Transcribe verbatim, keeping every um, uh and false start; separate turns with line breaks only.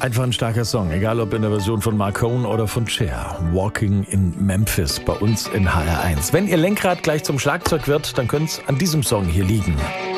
Einfach ein starker Song, egal ob in der Version von Marcone oder von Cher. Walking in Memphis bei uns in H R eins. Wenn Ihr Lenkrad gleich zum Schlagzeug wird, dann könnte es an diesem Song hier liegen.